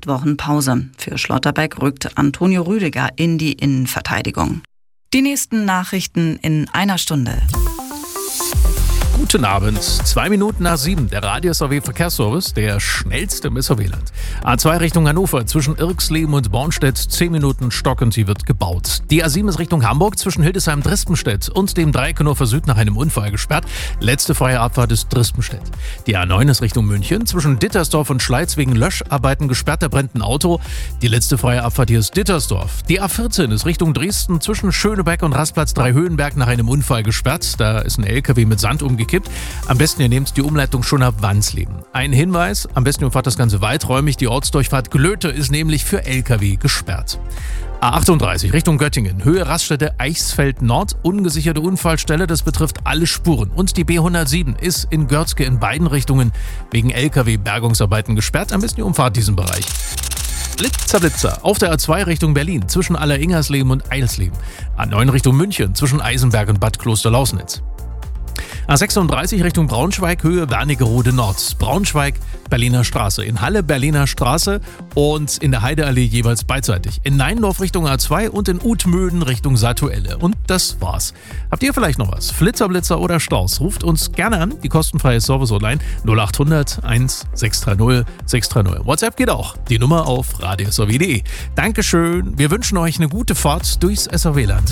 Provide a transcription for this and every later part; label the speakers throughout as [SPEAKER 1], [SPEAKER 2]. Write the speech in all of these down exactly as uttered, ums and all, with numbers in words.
[SPEAKER 1] acht Wochen Pause. Für Schlotterbeck rückt Antonio Rüdiger in die Innenverteidigung. Die nächsten Nachrichten in einer Stunde.
[SPEAKER 2] Guten Abend, zwei Minuten nach sieben, der Radio-S A W Verkehrsservice, der schnellste im S A W-Land. A zwei Richtung Hannover, zwischen Irxleben und Bornstedt, zehn Minuten stockend, sie wird gebaut. Die A sieben ist Richtung Hamburg, zwischen Hildesheim-Drispenstedt und dem Dreieck Hannover Süd nach einem Unfall gesperrt. Letzte freie Abfahrt ist Drispenstedt. Die A neun ist Richtung München, zwischen Dittersdorf und Schleiz wegen Löscharbeiten gesperrt, da brennt ein Auto. Die letzte freie Abfahrt hier ist Dittersdorf. Die A vierzehn ist Richtung Dresden, zwischen Schönebeck und Rastplatz Dreihöhenberg nach einem Unfall gesperrt. Da ist ein L K W mit Sand umgekippt. Am besten ihr nehmt die Umleitung schon ab Wansleben. Ein Hinweis, am besten ihr fahrt das Ganze weiträumig. Die Ortsdurchfahrt Glöte ist nämlich für L K W gesperrt. A achtunddreißig Richtung Göttingen, Höhe Raststätte Eichsfeld Nord, ungesicherte Unfallstelle, das betrifft alle Spuren. Und die B hundertsieben ist in Görzke in beiden Richtungen wegen L K W-Bergungsarbeiten gesperrt. Am besten ihr umfahrt diesen Bereich. Blitzer, Blitzer. Auf der A zwei Richtung Berlin, zwischen Alleringersleben und Eilsleben. A neun Richtung München, zwischen Eisenberg und Bad Klosterlausnitz. A sechsunddreißig Richtung Braunschweig, Höhe Wernigerode Nord. Braunschweig, Berliner Straße. In Halle, Berliner Straße und in der Heideallee jeweils beidseitig. In Neindorf Richtung A zwei und in Utmöden Richtung Satuelle. Und das war's. Habt ihr vielleicht noch was? Flitzer, Blitzer oder Staus? Ruft uns gerne an, die kostenfreie Service-Hotline null acht hundert eins sechs drei null sechs drei null. WhatsApp geht auch. Die Nummer auf radio s a w punkt de. Dankeschön. Wir wünschen euch eine gute Fahrt durchs S A W-Land.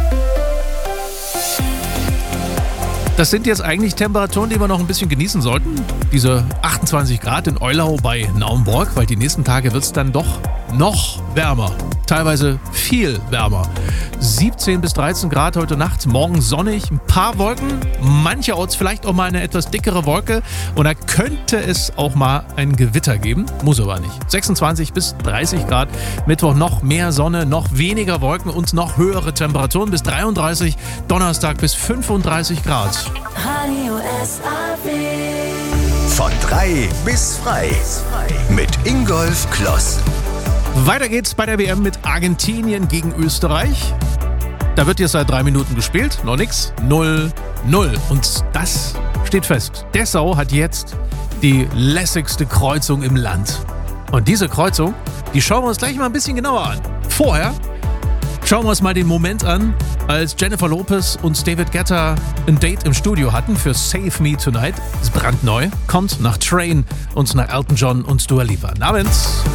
[SPEAKER 2] Das sind jetzt eigentlich Temperaturen, die wir noch ein bisschen genießen sollten. Diese achtundzwanzig Grad in Eulau bei Naumburg, weil die nächsten Tage wird es dann doch noch wärmer. Teilweise viel wärmer. siebzehn bis dreizehn Grad heute Nacht, morgen sonnig, ein paar Wolken, mancherorts vielleicht auch mal eine etwas dickere Wolke und da könnte es auch mal ein Gewitter geben, muss aber nicht. sechsundzwanzig bis dreißig Grad, Mittwoch noch mehr Sonne, noch weniger Wolken und noch höhere Temperaturen bis dreiunddreißig, Donnerstag bis fünfunddreißig Grad.
[SPEAKER 3] Radio S A W.
[SPEAKER 4] Von drei bis frei mit Ingolf Kloss.
[SPEAKER 2] Weiter geht's bei der W M mit Argentinien gegen Österreich. Da wird jetzt seit drei Minuten gespielt, noch nix, null null. Und das steht fest. Dessau hat jetzt die lässigste Kreuzung im Land. Und diese Kreuzung, die schauen wir uns gleich mal ein bisschen genauer an. Vorher schauen wir uns mal den Moment an, als Jennifer Lopez und David Guetta ein Date im Studio hatten für Save Me Tonight. Ist brandneu, kommt nach Train und nach Elton John und Dua Lipa. Abend.